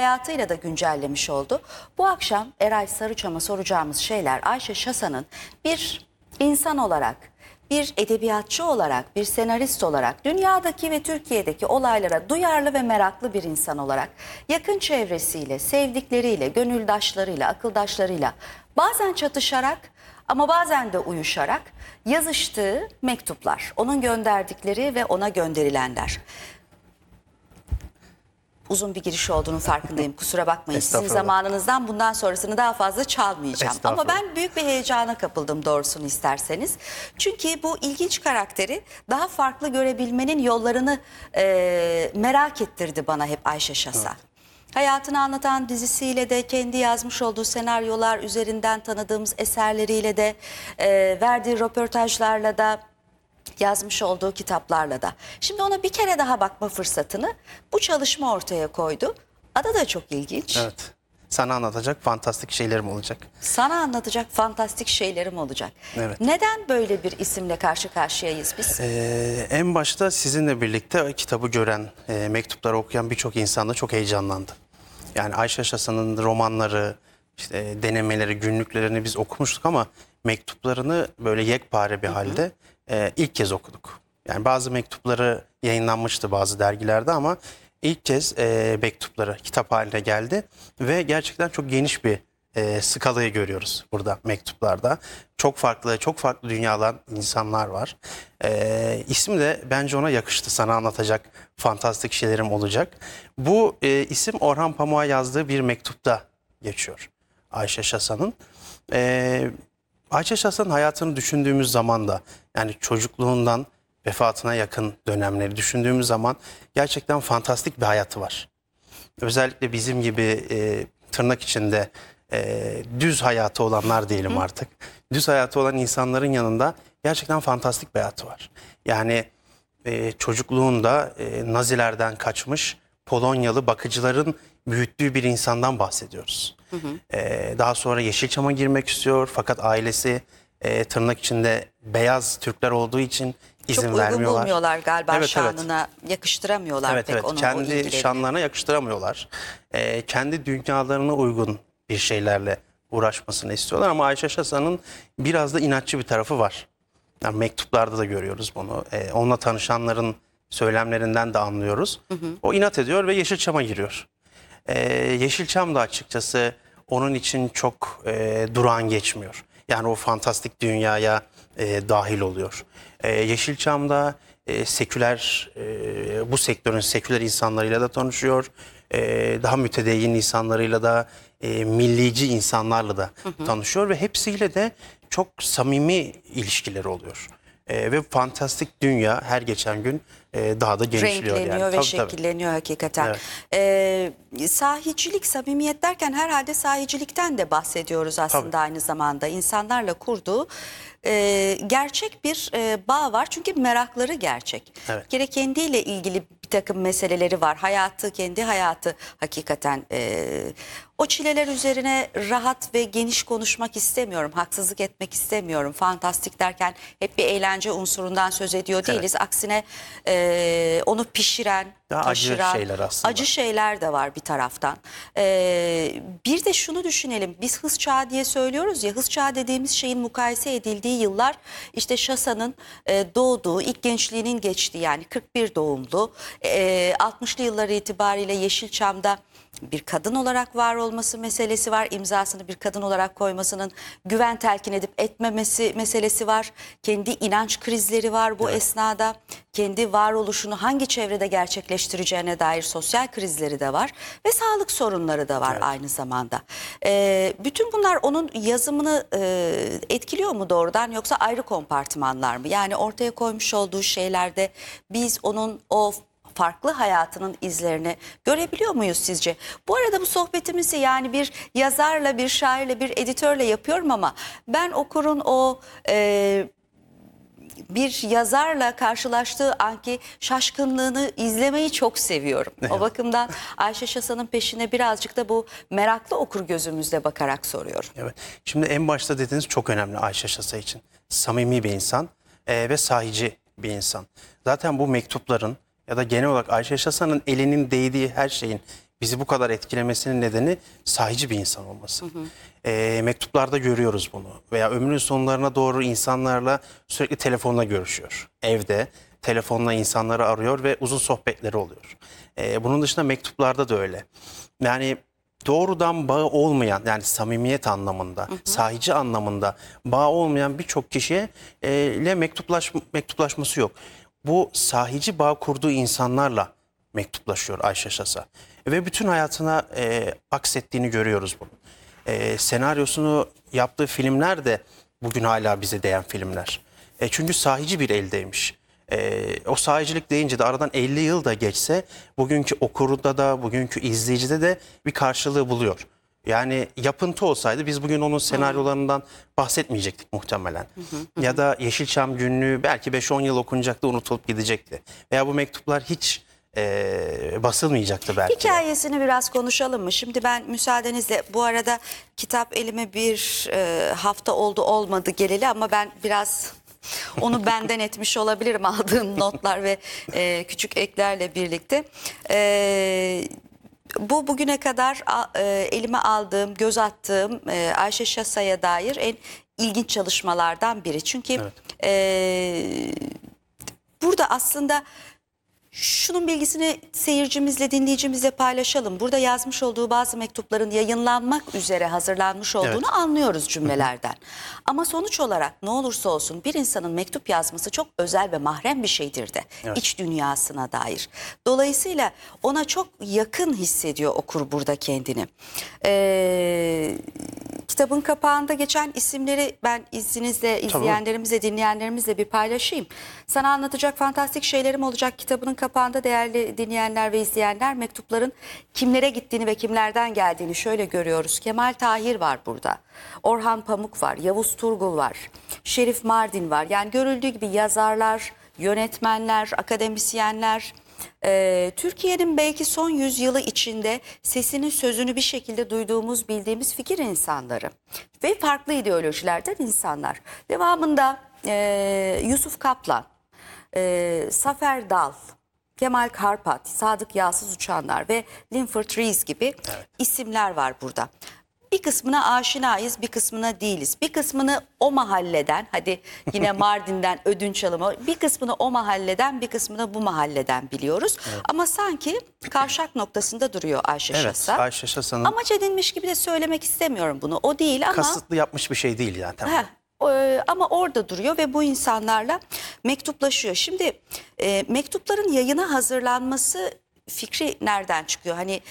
hayatıyla da güncellemiş oldu. Bu akşam Eray Sarıçam'a soracağımız şeyler Ayşe Şasan'ın bir insan olarak, bir edebiyatçı olarak, bir senarist olarak, dünyadaki ve Türkiye'deki olaylara duyarlı ve meraklı bir insan olarak, yakın çevresiyle, sevdikleriyle, gönüldaşlarıyla, akıldaşlarıyla, bazen çatışarak ama bazen de uyuşarak yazıştığı mektuplar, onun gönderdikleri ve ona gönderilenler. Uzun bir giriş olduğunun farkındayım. Kusura bakmayın. Sizin zamanınızdan bundan sonrasını daha fazla çalmayacağım. Ama ben büyük bir heyecana kapıldım doğrusunu isterseniz. Çünkü bu ilginç karakteri daha farklı görebilmenin yollarını merak ettirdi bana hep Ayşe Şasan. Evet. Hayatını anlatan dizisiyle de, kendi yazmış olduğu senaryolar üzerinden tanıdığımız eserleriyle de, verdiği röportajlarla da, yazmış olduğu kitaplarla da. Şimdi ona bir kere daha bakma fırsatını bu çalışma ortaya koydu. Adı da çok ilginç. Evet. Sana anlatacak fantastik şeylerim olacak. Sana anlatacak fantastik şeylerim olacak. Evet. Neden böyle bir isimle karşı karşıyayız biz? En başta sizinle birlikte kitabı gören, mektupları okuyan birçok insan da çok heyecanlandı. Yani Ayşe Şasan'ın romanları, işte denemeleri, günlüklerini biz okumuştuk ama mektuplarını böyle yekpare bir halde ilk kez okuduk. Yani bazı mektupları yayınlanmıştı bazı dergilerde ama ilk kez mektupları kitap haline geldi ve gerçekten çok geniş bir skalayı görüyoruz burada mektuplarda. Çok farklı dünyadan insanlar var. İsmi de bence ona yakıştı. Sana anlatacak fantastik şeylerim olacak. Bu isim Orhan Pamuk'a yazdığı bir mektupta geçiyor Ayşe Şasan'ın. Ayşe Şasan'ın hayatını düşündüğümüz zaman da, yani çocukluğundan vefatına yakın dönemleri düşündüğümüz zaman gerçekten fantastik bir hayatı var. Özellikle bizim gibi tırnak içinde düz hayatı olanlar diyelim artık. Düz hayatı olan insanların yanında gerçekten fantastik bir hayatı var. Yani çocukluğunda Nazilerden kaçmış Polonyalı bakıcıların büyüttüğü bir insandan bahsediyoruz. Daha sonra Yeşilçam'a girmek istiyor fakat ailesi tırnak içinde beyaz Türkler olduğu için izin vermiyorlar. Çok uygun bulmuyorlar galiba, şanına yakıştıramıyorlar pek onun kendi o ilgilerini. şanlarına yakıştıramıyorlar. Kendi dünyalarına uygun bir şeylerle uğraşmasını istiyorlar ama Ayşe Şasan'ın biraz da inatçı bir tarafı var. Yani mektuplarda da görüyoruz bunu. Onunla tanışanların söylemlerinden de anlıyoruz. O inat ediyor ve Yeşilçam'a giriyor. Yeşilçam da açıkçası onun için çok durağan geçmiyor. Yani o fantastik dünyaya dahil oluyor. Yeşilçam'da bu sektörün seküler insanlarıyla da tanışıyor. Daha mütedeyyin insanlarıyla da, millici insanlarla da tanışıyor ve hepsiyle de çok samimi ilişkileri oluyor. Ve fantastik dünya her geçen gün daha da genişliyor. Renkleniyor ve şekilleniyor hakikaten. Evet. Sahicilik, samimiyet derken herhalde sahicilikten de bahsediyoruz aslında aynı zamanda. İnsanlarla kurduğu gerçek bir bağ var. Çünkü merakları gerçek. Evet. Bir kere kendiyle ilgili bir takım meseleleri var. Kendi hayatı hakikaten. O çileler üzerine rahat ve geniş konuşmak istemiyorum. Haksızlık etmek istemiyorum. Fantastik derken hep bir eğlence unsurundan söz ediyor değiliz. Evet. Aksine onu pişiren, taşıran, acı şeyler de var bir taraftan. Bir de şunu düşünelim. Biz hız çağı diye söylüyoruz ya. Hız çağı dediğimiz şeyin mukayese edildiği yıllar işte Şasan'ın doğduğu, ilk gençliğinin geçtiği, yani 41 doğumlu. 60'lı yıllar itibariyle Yeşilçam'da bir kadın olarak var olması meselesi var. İmzasını bir kadın olarak koymasının güven telkin edip etmemesi meselesi var. Kendi inanç krizleri var bu esnada. Kendi varoluşunu hangi çevrede gerçekleştireceğine dair sosyal krizleri de var. Ve sağlık sorunları da var aynı zamanda. Bütün bunlar onun yazımını etkiliyor mu doğrudan, yoksa ayrı kompartımanlar mı? Yani ortaya koymuş olduğu şeylerde biz onun o farklı hayatının izlerini görebiliyor muyuz sizce? Bu arada bu sohbetimizi yani bir yazarla, bir şairle, bir editörle yapıyorum ama ben okurun o bir yazarla karşılaştığı anki şaşkınlığını izlemeyi çok seviyorum. Evet. O bakımdan Ayşe Şasan'ın peşine birazcık da bu meraklı okur gözümüzle bakarak soruyorum. Evet. Şimdi en başta dediğiniz çok önemli Ayşe Şasan için. Samimi bir insan ve sahici bir insan. Zaten bu mektupların ya da genel olarak Ayşe Şasan'ın elinin değdiği her şeyin bizi bu kadar etkilemesinin nedeni sahici bir insan olması. Mektuplarda görüyoruz bunu. Veya ömrünün sonlarına doğru insanlarla sürekli telefonla görüşüyor. Evde telefonla insanları arıyor ve uzun sohbetleri oluyor. Bunun dışında mektuplarda da öyle. Yani doğrudan bağı olmayan, yani samimiyet anlamında, sahici anlamında bağı olmayan birçok kişiye ile mektuplaşması yok. Bu sahici bağ kurduğu insanlarla mektuplaşıyor Ayşe Şasa. Ve bütün hayatına aksettiğini görüyoruz bunu. Senaryosunu yaptığı filmler de bugün hala bize değen filmler. Çünkü sahici bir eldeymiş. O sahicilik deyince de aradan 50 yıl da geçse bugünkü okurda da bugünkü izleyicide de bir karşılığı buluyor. Yani yapıntı olsaydı biz bugün onun senaryolarından bahsetmeyecektik muhtemelen. Ya da Yeşilçam Günlüğü belki 5-10 yıl okunacaktı, unutulup gidecekti. Veya bu mektuplar hiç basılmayacaktı belki. Hikayesini biraz konuşalım mı? Şimdi ben müsaadenizle, bu arada kitap elime bir hafta oldu olmadı geleli, ama ben biraz onu benden etmiş olabilirim aldığım notlar ve küçük eklerle birlikte. Bu bugüne kadar elime aldığım, göz attığım Ayşe Şasa'ya dair en ilginç çalışmalardan biri. Çünkü burada aslında şunun bilgisini seyircimizle, dinleyicimizle paylaşalım. Burada yazmış olduğu bazı mektupların yayınlanmak üzere hazırlanmış olduğunu anlıyoruz cümlelerden. Ama sonuç olarak ne olursa olsun bir insanın mektup yazması çok özel ve mahrem bir şeydir de. İç dünyasına dair. Dolayısıyla ona çok yakın hissediyor okur burada kendini. Kitabın kapağında geçen isimleri ben izninizle, izleyenlerimizle, dinleyenlerimizle bir paylaşayım. Sana anlatacak fantastik şeylerim olacak. Kitabının kapağında değerli dinleyenler ve izleyenler, mektupların kimlere gittiğini ve kimlerden geldiğini şöyle görüyoruz. Kemal Tahir var burada. Orhan Pamuk var. Yavuz Turgul var. Şerif Mardin var. Yani görüldüğü gibi yazarlar, yönetmenler, akademisyenler, Türkiye'nin belki son yüzyılı içinde sesini, sözünü bir şekilde duyduğumuz, bildiğimiz fikir insanları ve farklı ideolojilerden insanlar. Devamında Yusuf Kaplan, Zafer Dal, Kemal Karpat, Sadık Yağsız Uçanlar ve Linford Rees gibi isimler var burada. Bir kısmına aşinayız, bir kısmına değiliz. Bir kısmını o mahalleden, hadi yine Mardin'den ödünç alımı, bir kısmını o mahalleden, bir kısmını bu mahalleden biliyoruz. Ama sanki kavşak noktasında duruyor Ayşe Şasa. Ayşe Şasa'nın amaç edinmiş gibi de söylemek istemiyorum bunu. O değil ama kasıtlı yapmış bir şey değil zaten. Ama orada duruyor ve bu insanlarla mektuplaşıyor. Şimdi mektupların yayına hazırlanması fikri nereden çıkıyor? Hani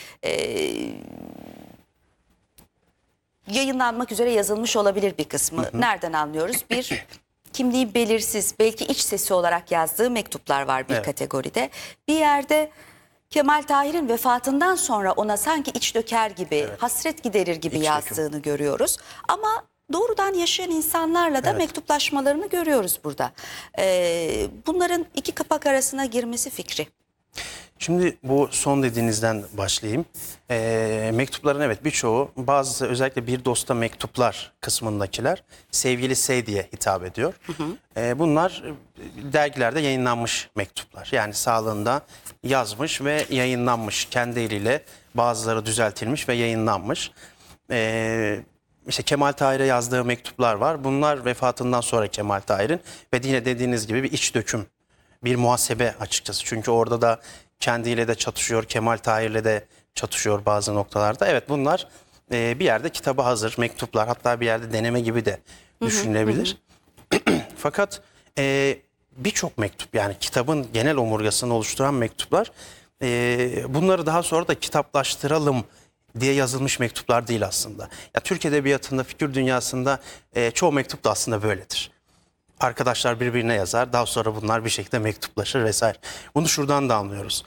yayınlanmak üzere yazılmış olabilir bir kısmı. Nereden anlıyoruz? Bir, kimliği belirsiz, belki iç sesi olarak yazdığı mektuplar var bir kategoride. Bir yerde Kemal Tahir'in vefatından sonra ona sanki iç döker gibi, hasret giderir gibi yazdığını görüyoruz. Ama doğrudan yaşayan insanlarla da mektuplaşmalarını görüyoruz burada. Bunların iki kapak arasına girmesi fikri. Şimdi bu son dediğinizden başlayayım. Mektupların birçoğu, bazısı özellikle bir dosta mektuplar kısmındakiler sevgili diye hitap ediyor. Bunlar dergilerde yayınlanmış mektuplar. Yani sağlığında yazmış ve yayınlanmış. Kendi eliyle bazıları düzeltilmiş ve yayınlanmış. İşte Kemal Tahir'e yazdığı mektuplar var. Bunlar vefatından sonra Kemal Tahir'in ve yine dediğiniz gibi bir iç döküm, bir muhasebe açıkçası. Çünkü orada da kendiyle de çatışıyor, Kemal Tahir'le de çatışıyor bazı noktalarda. Evet, bunlar bir yerde kitabı hazır mektuplar, hatta bir yerde deneme gibi de düşünülebilir. Fakat birçok mektup, yani kitabın genel omurgasını oluşturan mektuplar, bunları daha sonra da kitaplaştıralım diye yazılmış mektuplar değil aslında. Ya, Türk Edebiyatı'nda, fikir dünyasında çoğu mektup da aslında böyledir. Arkadaşlar birbirine yazar, daha sonra bunlar bir şekilde mektuplaşır vesaire. Bunu şuradan da anlıyoruz.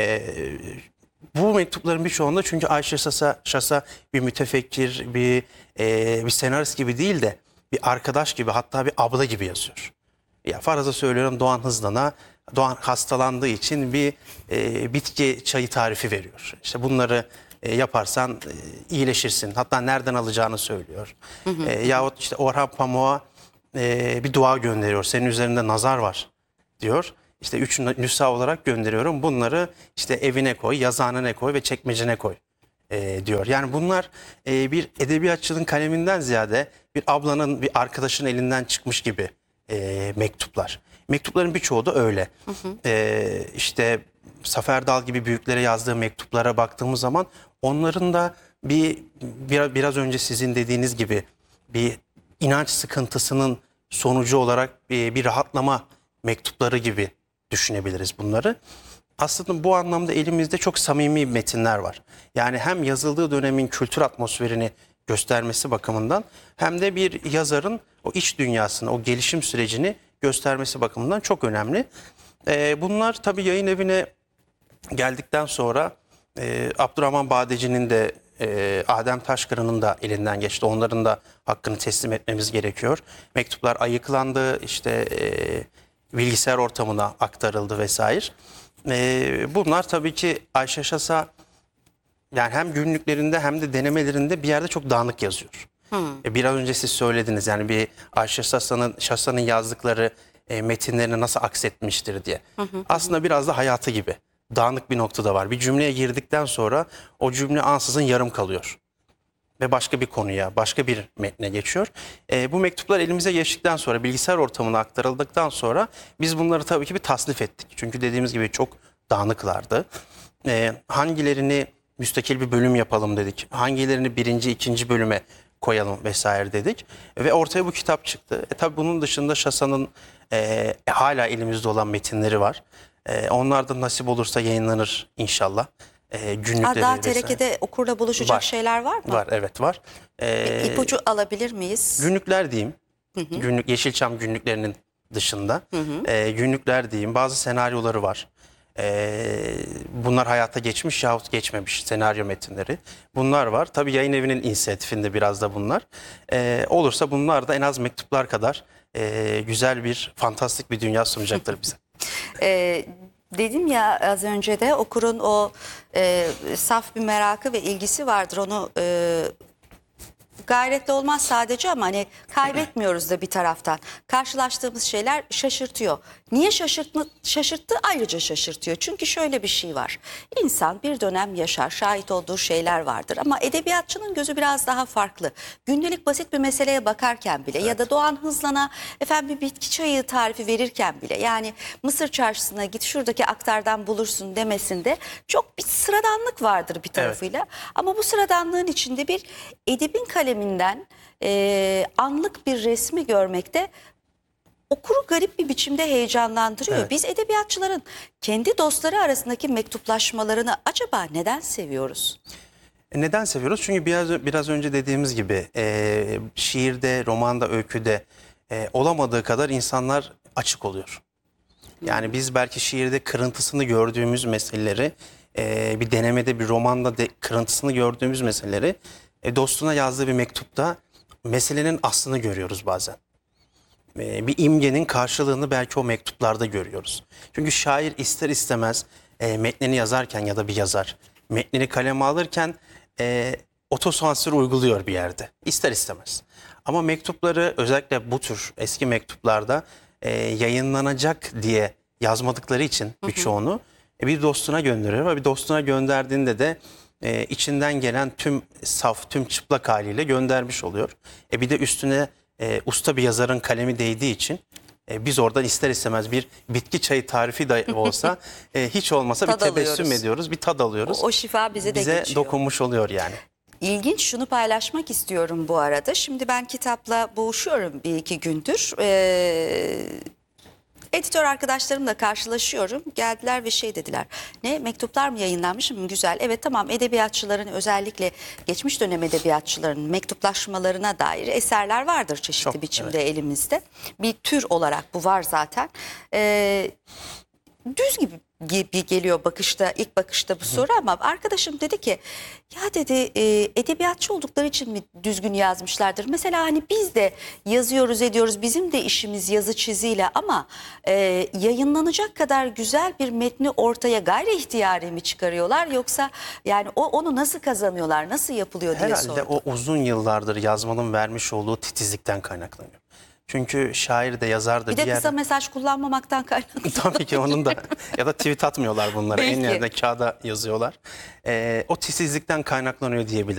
Bu mektupların birçoğunda çünkü Ayşe Şasa bir mütefekkir, bir senarist gibi değil de bir arkadaş gibi, hatta bir abla gibi yazıyor. Ya faraza söylüyorum, Doğan Hızlan'a, Doğan hastalandığı için bir bitki çayı tarifi veriyor. İşte bunları yaparsan iyileşirsin. Hatta nereden alacağını söylüyor. Yahut işte Orhan Pamuk'a bir dua gönderiyor. Senin üzerinde nazar var diyor. İşte 3 nüsha olarak gönderiyorum. Bunları işte evine koy, yazıhanene koy ve çekmecene koy diyor. Yani bunlar bir edebiyatçının kaleminden ziyade bir ablanın, bir arkadaşın elinden çıkmış gibi mektuplar. Mektupların birçoğu da öyle. İşte Zafer Dal gibi büyüklere yazdığı mektuplara baktığımız zaman onların da biraz önce sizin dediğiniz gibi bir inanç sıkıntısının sonucu olarak bir rahatlama mektupları gibi düşünebiliriz bunları. Aslında bu anlamda elimizde çok samimi metinler var. Yani hem yazıldığı dönemin kültür atmosferini göstermesi bakımından hem de bir yazarın o iç dünyasını, o gelişim sürecini göstermesi bakımından çok önemli. Bunlar tabii yayın evine geldikten sonra Abdurrahman Badeci'nin de Adem Taşkıran'ın da elinden geçti. Onların da hakkını teslim etmemiz gerekiyor. Mektuplar ayıklandı, işte bilgisayar ortamına aktarıldı vesaire. Bunlar tabii ki Ayşe Şasa yani hem günlüklerinde hem de denemelerinde bir yerde çok dağınık yazıyor. Biraz önce siz söylediniz yani bir Ayşe Şasa'nın yazdıkları metinlerini nasıl aksetmiştir diye. Aslında biraz da hayatı gibi dağınık bir noktada var. Bir cümleye girdikten sonra o cümle ansızın yarım kalıyor. Ve başka bir konuya, başka bir metne geçiyor. Bu mektuplar elimize geçtikten sonra, bilgisayar ortamına aktarıldıktan sonra biz bunları tabii ki bir tasnif ettik. Çünkü dediğimiz gibi çok dağınıklardı. Hangilerini müstakil bir bölüm yapalım dedik. Hangilerini birinci, ikinci bölüme koyalım vesaire dedik. Ve ortaya bu kitap çıktı. Tabii bunun dışında Şasa'nın hala elimizde olan metinleri var. Onlar da nasip olursa yayınlanır inşallah. Günlükleri Daha vesaire. TRK'de okurla buluşacak Var. şeyler var mı? Var, evet var. İpucu alabilir miyiz? Günlükler diyeyim. Günlük, Yeşilçam günlüklerinin dışında. Günlükler diyeyim. Bazı senaryoları var. Bunlar hayata geçmiş yahut geçmemiş senaryo metinleri. Bunlar var. Tabii yayın evinin inisiyatifinde biraz da bunlar. Olursa bunlar da en az mektuplar kadar güzel bir, fantastik bir dünya sunacaktır bize. Dedim ya az önce de okurun o saf bir merakı ve ilgisi vardır. Onu gayretli olmaz sadece ama hani kaybetmiyoruz da bir taraftan. Karşılaştığımız şeyler şaşırtıyor. Niye şaşırttı? Ayrıca şaşırtıyor. Çünkü şöyle bir şey var. İnsan bir dönem yaşar, şahit olduğu şeyler vardır. Ama edebiyatçının gözü biraz daha farklı. Gündelik basit bir meseleye bakarken bile ya da Doğan Hızlan'a efendim bir bitki çayı tarifi verirken bile yani Mısır çarşısına git şuradaki aktardan bulursun demesinde çok bir sıradanlık vardır bir tarafıyla. Ama bu sıradanlığın içinde bir edebin kaleminden anlık bir resmi görmekte okuru garip bir biçimde heyecanlandırıyor. Biz edebiyatçıların kendi dostları arasındaki mektuplaşmalarını acaba neden seviyoruz? Neden seviyoruz? Çünkü biraz önce dediğimiz gibi şiirde, romanda, öyküde olamadığı kadar insanlar açık oluyor. Yani biz belki şiirde kırıntısını gördüğümüz meseleleri, bir denemede, bir romanda kırıntısını gördüğümüz meseleleri dostuna yazdığı bir mektupta meselenin aslını görüyoruz bazen. Bir imgenin karşılığını belki o mektuplarda görüyoruz. Çünkü şair ister istemez metnini yazarken ya da bir yazar metnini kaleme alırken otosansür uyguluyor bir yerde. İster istemez. Ama mektupları özellikle bu tür eski mektuplarda yayınlanacak diye yazmadıkları için birçoğunu bir dostuna gönderiyor ve bir dostuna gönderdiğinde de içinden gelen tüm saf, tüm çıplak haliyle göndermiş oluyor. Bir de üstüne usta bir yazarın kalemi değdiği için biz oradan ister istemez bir bitki çayı tarifi de olsa hiç olmasa bir tebessüm ediyoruz, bir tad alıyoruz. O şifa bize de geçiyor. Dokunmuş oluyor yani. İlginç, şunu paylaşmak istiyorum bu arada. Şimdi ben kitapla boğuşuyorum bir iki gündür. Editör arkadaşlarımla karşılaşıyorum. Geldiler ve şey dediler. Ne, mektuplar mı yayınlanmış? Güzel. Evet, tamam, edebiyatçıların, özellikle geçmiş dönem edebiyatçılarının mektuplaşmalarına dair eserler vardır çeşitli Çok, biçimde elimizde. Bir tür olarak bu var zaten. Düz gibi geliyor ilk bakışta bu soru ama arkadaşım dedi ki ya dedi edebiyatçı oldukları için mi düzgün yazmışlardır? Mesela hani biz de yazıyoruz ediyoruz, bizim de işimiz yazı çiziyle ama yayınlanacak kadar güzel bir metni ortaya gayri ihtiyari mi çıkarıyorlar, yoksa yani onu nasıl kazanıyorlar, nasıl yapılıyor diye sordum. Herhalde o uzun yıllardır yazmanın vermiş olduğu titizlikten kaynaklanıyor. Çünkü şair de yazar da Bir de yerde... kısa mesaj kullanmamaktan kaynaklı. Tabii ki onun da ya da tweet atmıyorlar bunları. En Belki. yerine kağıda yazıyorlar. O titizlikten kaynaklanıyor diyebilirim.